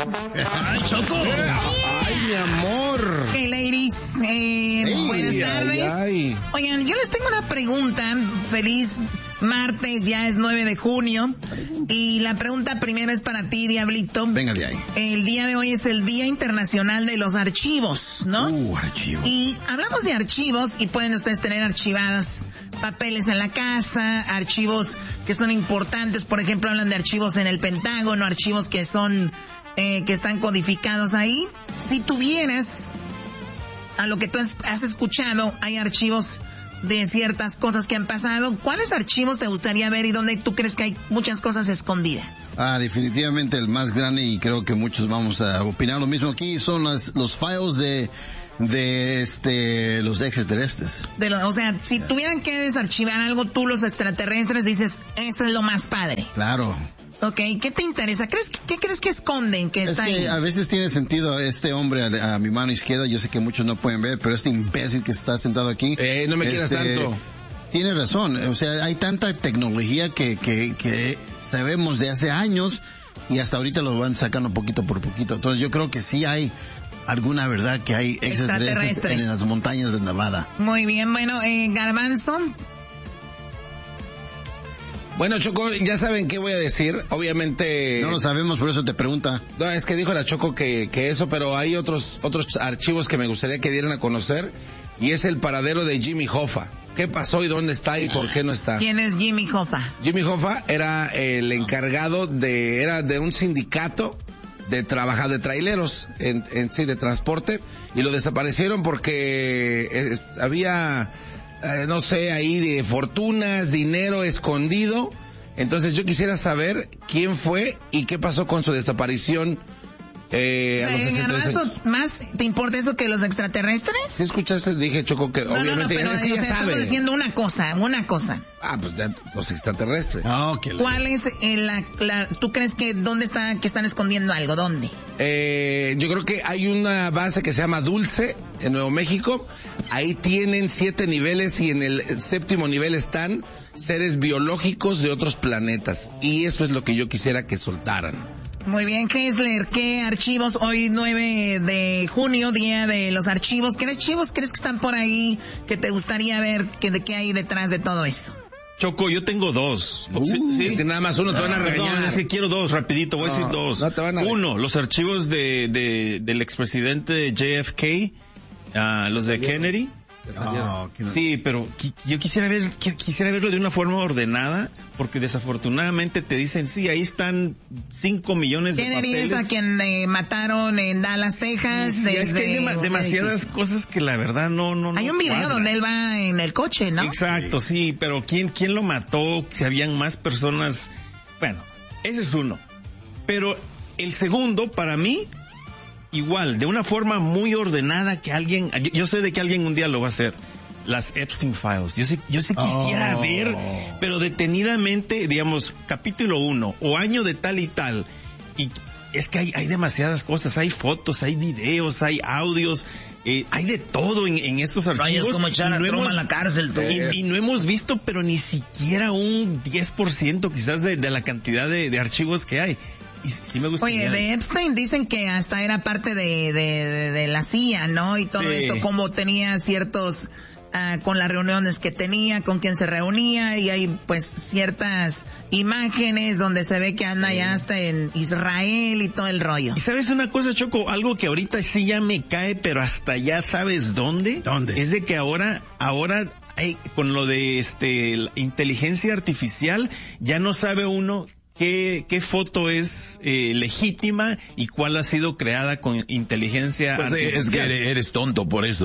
¡Ay, Choco! ¡Ay, mi amor! Hey, ladies. Buenas tardes. Oigan, yo les tengo una pregunta. Feliz martes, ya es 9 de junio. Y la pregunta primero es para ti, Diablito. Venga de ahí. El día de hoy es el Día Internacional de los Archivos, ¿no? Archivos. Y hablamos de archivos y pueden ustedes tener archivadas papeles en la casa, archivos que son importantes. Por ejemplo, hablan de archivos en el Pentágono, archivos que son... que están codificados ahí. Si tuvieras, a lo que tú has escuchado, hay archivos de ciertas cosas que han pasado. ¿Cuáles archivos te gustaría ver y dónde tú crees que hay muchas cosas escondidas? Definitivamente el más grande, y creo que muchos vamos a opinar lo mismo aquí, son los files de los extraterrestres. O sea, si tuvieran que desarchivar algo, tú, los extraterrestres, dices, eso es lo más padre. Claro. Ok, ¿qué te interesa? ¿Qué crees que esconden que está ahí? A veces tiene sentido este hombre a mi mano izquierda, yo sé que muchos no pueden ver, pero este imbécil que está sentado aquí... no me quieras tanto. Tiene razón, o sea, hay tanta tecnología que sabemos de hace años y hasta ahorita lo van sacando poquito por poquito. Entonces yo creo que sí hay alguna verdad que hay extraterrestres en las montañas de Nevada. Muy bien, bueno, Garbanzo... Bueno, Choco, ya saben qué voy a decir. Obviamente... No lo sabemos, por eso te pregunta. No, es que dijo la Choco que eso, pero hay otros archivos que me gustaría que dieran a conocer. Y es el paradero de Jimmy Hoffa. ¿Qué pasó y dónde está y por qué no está? ¿Quién es Jimmy Hoffa? Jimmy Hoffa era el encargado era de un sindicato de traileros, de transporte. Y lo desaparecieron porque había... no sé, ahí de fortunas, dinero escondido. Entonces yo quisiera saber quién fue y qué pasó con su desaparición. Garbanzo, ¿más te importa eso que los extraterrestres? ¿Sí escuchaste? Dije, Choco, que obviamente pero, es que ya sabe. Estamos diciendo una cosa. Pues ya, los extraterrestres. ¿Cuál es tú crees que dónde está, que están escondiendo algo? ¿Dónde? Yo creo que hay una base que se llama Dulce, en Nuevo México. Ahí tienen 7 niveles y en el 7º nivel están seres biológicos de otros planetas. Y eso es lo que yo quisiera que soltaran. Muy bien, Kessler, ¿qué archivos? Hoy 9 de junio, Día de los Archivos. ¿Qué archivos crees que están por ahí que te gustaría ver de qué hay detrás de todo eso? Choco, yo tengo 2. ¿Sí? Es que nada más uno te van a regañar. No, es que quiero 2, rapidito, voy a decir 2. No te van a 1, los archivos del expresidente JFK, los de Kennedy. Sí, pero yo quisiera verlo de una forma ordenada, porque desafortunadamente te dicen, sí, ahí están 5 millones de papeles. Kennedy es a quien mataron en Dallas, Texas. Sí, es que hay demasiadas cosas que la verdad no. Hay un video donde él va en el coche, ¿no? Exacto, sí, pero ¿quién lo mató? Si habían más personas. Bueno, ese es uno. Pero el segundo, para mí, igual, de una forma muy ordenada, que yo sé de que alguien un día lo va a hacer. Las Epstein Files. Yo sí quisiera ver, pero detenidamente, digamos, capítulo 1 o año de tal y tal. Y es que hay demasiadas cosas. Hay fotos, hay videos, hay audios, hay de todo en estos archivos. Es como echar a Trump a la cárcel. Y no hemos visto, pero ni siquiera un 10% quizás de la cantidad de archivos que hay. Y sí me gustaría. Oye, de Epstein dicen que hasta era parte de la CIA, ¿no? Y todo esto, como tenía ciertos, con las reuniones que tenía, con quien se reunía, y hay pues ciertas imágenes donde se ve que anda ya hasta en Israel y todo el rollo. ¿Y sabes una cosa, Choco? Algo que ahorita sí ya me cae, pero hasta ya sabes dónde. ¿Dónde? Es de que ahora con lo de la inteligencia artificial, ya no sabe uno qué foto es legítima y cuál ha sido creada con inteligencia artificial. Es que eres tonto por eso.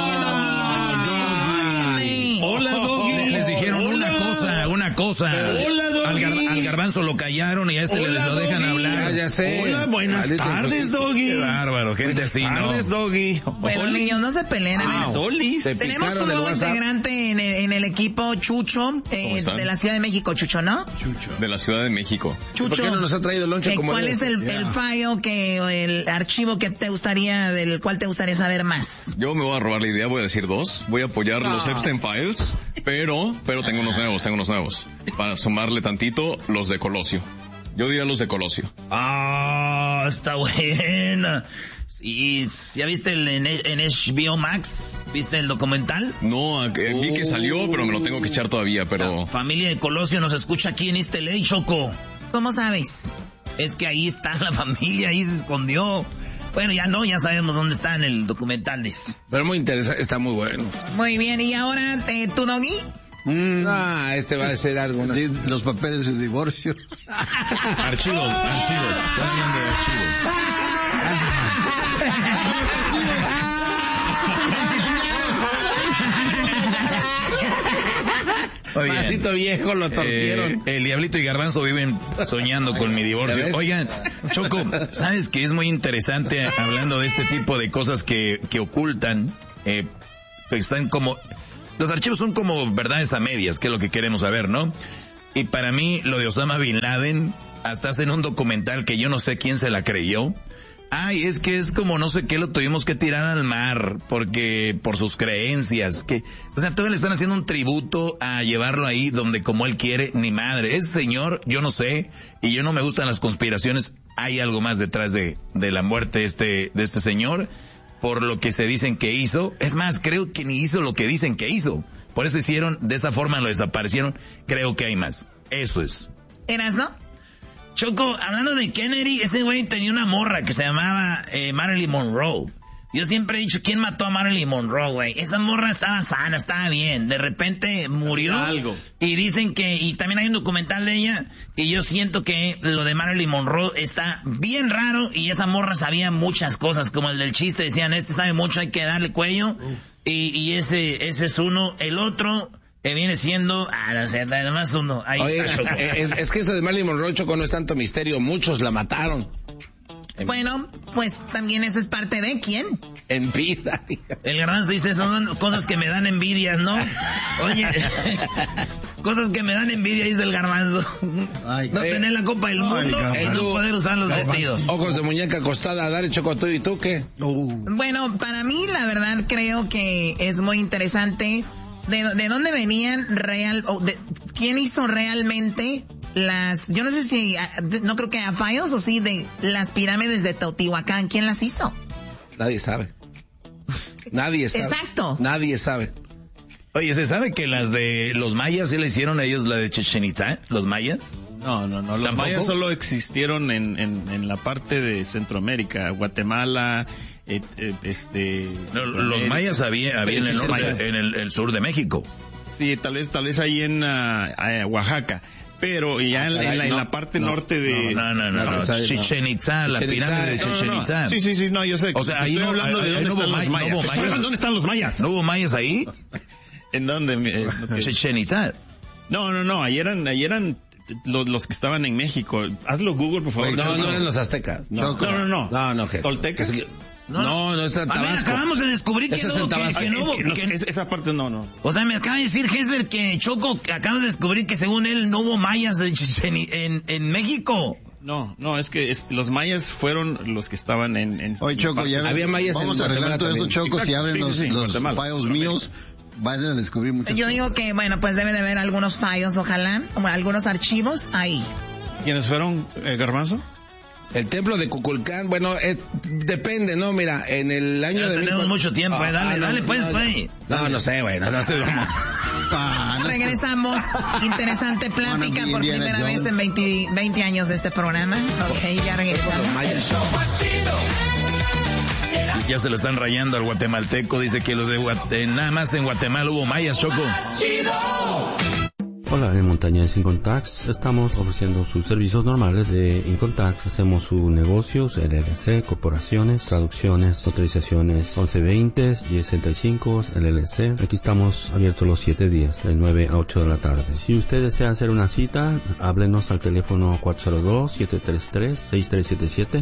Hola, Doggy. Les dijeron una cosa. Hola, Doggy. Al Garbanzo lo callaron y a este lo dejan hablar. Ya sé. Hola, buenas tardes, Doggy. Qué bárbaro, gente así, ¿no? Buenas tardes, Doggy. Bueno, niños, no se peleen. Tenemos un nuevo integrante en el equipo, Chucho, de la Ciudad de México, Chucho, ¿no? De la Ciudad de México. Chucho, ¿por qué no nos ha traído lonche como ¿cuál es el file, el archivo del cual te gustaría saber más? Yo me voy a robar la idea, voy a decir 2. Voy a apoyar los Epstein Files, pero tengo unos nuevos. Para sumarle tantito, los de Colosio. Yo diría los de Colosio. Ah, está buena. Sí, ¿ya viste en HBO Max? ¿Viste el documental? No, vi que salió, pero me lo tengo que echar todavía, pero... La familia de Colosio nos escucha aquí en East LA, Choco. ¿Cómo sabes? Es que ahí está la familia, ahí se escondió. Bueno, ya no, ya sabemos dónde está en el documental, dice. Pero muy interesante, está muy bueno. Muy bien, ¿y ahora tu Doggy? Este va a ser algo. Sí, los papeles de divorcio. Archivos. Estás hablando de archivos. Oigan, Maldito viejo, lo torcieron. El Diablito y Garbanzo viven soñando con mi divorcio. Oigan, Choco, ¿sabes que es muy interesante hablando de este tipo de cosas que ocultan? Pues están como... Los archivos son como verdades a medias, que es lo que queremos saber, ¿no? Y para mí, lo de Osama Bin Laden, hasta hacen un documental que yo no sé quién se la creyó. Ay, es que es como no sé qué, lo tuvimos que tirar al mar, porque, por sus creencias, que, o sea, todavía le están haciendo un tributo a llevarlo ahí donde como él quiere, ni madre. Ese señor, yo no sé, y yo no me gustan las conspiraciones, hay algo más detrás de la muerte de este señor, por lo que se dicen que hizo. Es más, creo que ni hizo lo que dicen que hizo. Por eso hicieron, de esa forma lo desaparecieron, creo que hay más. Eso es. ¿Eras, no? Choco, hablando de Kennedy, ese güey tenía una morra que se llamaba Marilyn Monroe. Yo siempre he dicho, ¿quién mató a Marilyn Monroe, güey? Esa morra estaba sana, estaba bien. De repente murió. Algo. Y dicen que, y también hay un documental de ella, y yo siento que lo de Marilyn Monroe está bien raro, y esa morra sabía muchas cosas, como el del chiste, decían, sabe mucho, hay que darle cuello, y ese es uno. El otro... viene siendo, no sé, nada más uno. Ahí Oye, está, Choco. es que eso de Marilyn Monroe, Choco, no es tanto misterio. Muchos la mataron. Bueno, pues también eso es parte de ¿quién? En vida. El Garbanzo dice, son cosas que me dan envidia, ¿no? Oye, cosas que me dan envidia, dice el Garbanzo. Ay, No tener la copa del mundo y no poder usar los vestidos. Ojos de muñeca acostada, dale, Choco, tú y tú, ¿qué? Bueno, para mí la verdad creo que es muy interesante de dónde venían quién hizo realmente yo no sé si, no creo que a fallos o sí, de las pirámides de Teotihuacán. ¿Quién las hizo? Nadie sabe. Nadie sabe. Exacto. Nadie sabe. Oye, ¿se sabe que las de los mayas sí le hicieron a ellos la de Chichén Itzá? ¿Los mayas? No. Los ¿Tampoco? mayas solo existieron en la parte de Centroamérica, Guatemala, Los mayas había en el norte, en el sur de México. Sí, tal vez ahí en Oaxaca. Pero ya en la parte norte de... No. Chichén Itzá, la pirámide de Chichén Itzá. Sí, no, yo sé. O sea, ahí estoy no, hablando de dónde están los mayas. Estoy hablando de dónde están los mayas. ¿No hubo mayas ahí? ¿En dónde? Chichén Itzá. No, ahí eran los que estaban en México. Hazlo Google, por favor. No eran los aztecas. No, ¿qué? ¿Toltecas? No es en Tabasco. Acabamos de descubrir que Eso es en Tabasco. Esa parte no. O sea, me acaba de decir Hesler que Choco, acabamos de descubrir que según él no hubo mayas en México. No, es que los mayas fueron los que estaban en Oye, Choco, ya ves, había mayas vamos en a arreglar todo eso, también. Choco. Exacto, Si abren los Guatemala. files míos, van a descubrir muchas Yo cosas. digo que, bueno, pues debe de haber algunos fallos, ojalá, o algunos archivos ahí. ¿Quiénes fueron, Garbanzo? El templo de Kukulcán, bueno, depende, ¿no? Mira, en el año Ya de... tenemos mucho tiempo, dale, pues. No sé, bueno, no sé. Regresamos, interesante plática por primera vez en 20 años de este programa. Ok, ya regresamos. Ya se lo están rayando al guatemalteco. Dice que los de nada más en Guatemala hubo mayas, Choco. Hola, en Montañés Income Tax estamos ofreciendo sus servicios normales de Income Tax. Hacemos sus negocios, LLC, corporaciones, traducciones, autorizaciones 1120, 1065, LLC. Aquí estamos abiertos los 7 días, de 9 a 8 de la tarde. Si usted desea hacer una cita, háblenos al teléfono 402-733-6377,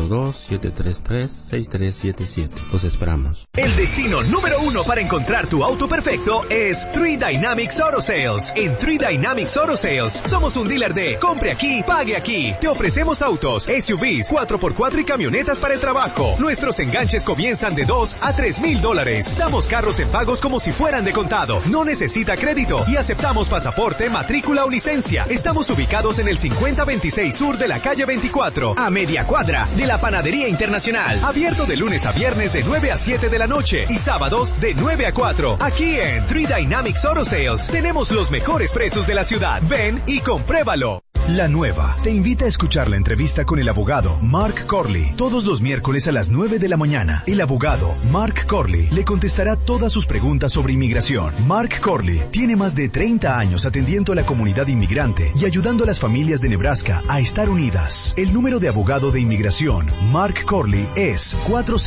402-733-6377. Los esperamos. El destino número 1 para encontrar tu auto perfecto es Three Dynamics Auto Sales. En Three Dynamics Auto Sales somos un dealer de compre aquí, pague aquí. Te ofrecemos autos, SUVs, 4x4 y camionetas para el trabajo. Nuestros enganches comienzan de $2,000 a $3,000. Damos carros en pagos como si fueran de contado. No necesita crédito y aceptamos pasaporte, matrícula o licencia. Estamos ubicados en el 5026 Sur de la calle 24, a media cuadra de la Panadería Internacional. Abierto de lunes a viernes de 9 a 7 de la noche y sábados de 9 a 4. Aquí en Three Dynamics Auto Sales tenemos los mejores precios de la ciudad. Ven y compruébalo. La Nueva te invita a escuchar la entrevista con el abogado Mark Corley todos los miércoles a las 9 de la mañana. El abogado Mark Corley le contestará todas sus preguntas sobre inmigración. Mark Corley tiene más de 30 años atendiendo a la comunidad inmigrante y ayudando a las familias de Nebraska a estar unidas. El número de abogado de inmigración Mark Corley es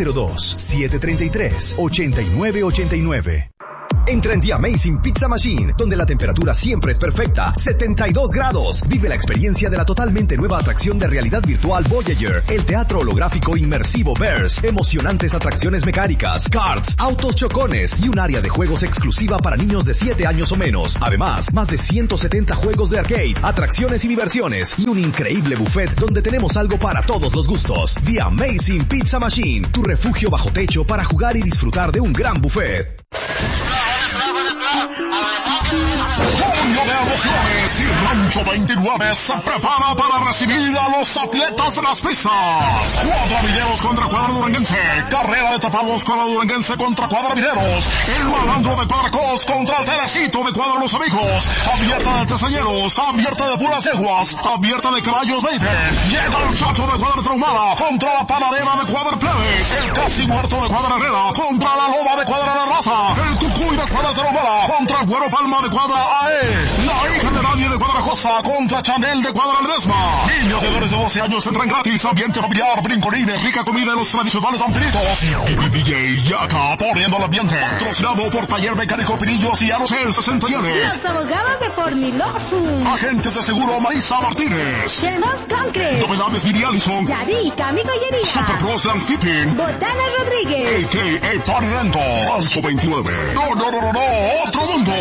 402-733-8989. Entra en The Amazing Pizza Machine, donde la temperatura siempre es perfecta, 72 grados. Vive la experiencia de la totalmente nueva atracción de realidad virtual Voyager, el teatro holográfico inmersivo Bears, emocionantes atracciones mecánicas, karts, autos chocones y un área de juegos exclusiva para niños de 7 años o menos. Además, más de 170 juegos de arcade, atracciones y diversiones y un increíble buffet donde tenemos algo para todos los gustos. The Amazing Pizza Machine, tu refugio bajo techo para jugar y disfrutar de un gran buffet. Junio de emociones y Rancho 29 se prepara para recibir a los atletas de las pistas. Cuadravideros contra Cuadra Duranguense, carrera de tapados Cuadra Duranguense contra Cuadravideros, el malandro de Cuadracos contra el Telecito de Cuadra Los Amigos, abierta de Tresañeros, abierta de puras yeguas, abierta de caballos 20. Llega el Chaco de Cuadra Traumada contra la panadera de Cuadra Plebes, el casi muerto de Cuadra Herrera contra la loba de Cuadra La Raza, el Cucuy de Cuadra Traumada contra el Güero Palma de Cuadra AE, la hija de nadie de Cuadra Costa contra Chanel de Cuadra Ledesma. Niños menores de 12 años entran gratis, ambiente familiar, brincolines, rica comida en los tradicionales vampiritos. DJ Yaka poniendo el ambiente. Patrocinado por Taller Mecánico Pinillos y Arocel 69. Los abogados de Formilosu. Agentes de seguro Marisa Martínez. Chemos Concrete. Novedades Miri Allison. Yarica, mi joyería. Super Pros Landscaping. Botana Rodríguez. A.K.A. Party Rental. Rancho 29. No, otro mundo.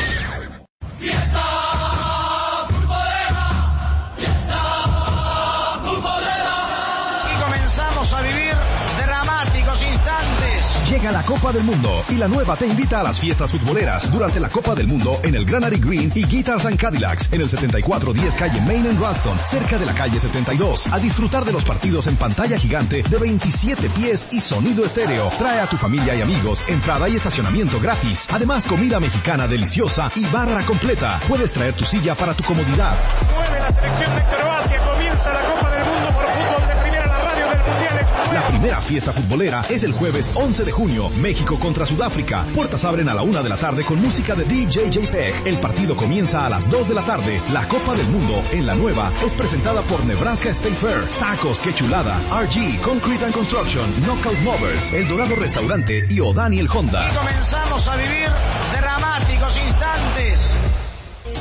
Fiesta futbolera, fiesta futbolera. Y comenzamos a vivir dramáticos instantes. Llega la Copa del Mundo y la Nueva te invita a las fiestas futboleras durante la Copa del Mundo en el Granary Green y Guitars and Cadillacs en el 7410 calle Main en Ralston, cerca de la calle 72, a disfrutar de los partidos en pantalla gigante de 27 pies y sonido estéreo. Trae a tu familia y amigos, entrada y estacionamiento gratis. Además, comida mexicana deliciosa y barra completa. Puedes traer tu silla para tu comodidad. Mueve la selección de Croacia, comienza la Copa del Mundo por fútbol de primera, la radio del Mundial. La primera fiesta futbolera es el jueves 11 de junio, México contra Sudáfrica. Puertas abren a la 1 de la tarde con música de DJ JPEG. El partido comienza a las 2 de la tarde. La Copa del Mundo en la Nueva es presentada por Nebraska State Fair, Tacos Que Chulada, RG, Concrete and Construction, Knockout Movers, El Dorado Restaurante y O'Daniel Honda. Y comenzamos a vivir